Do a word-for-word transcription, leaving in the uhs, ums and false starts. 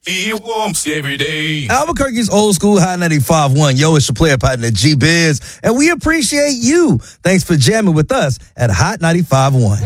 Feel warm every day. Albuquerque's old school Hot ninety-five point one. Yo, it's your player partner, G-Biz. And we appreciate you. Thanks for jamming with us at Hot ninety-five point one.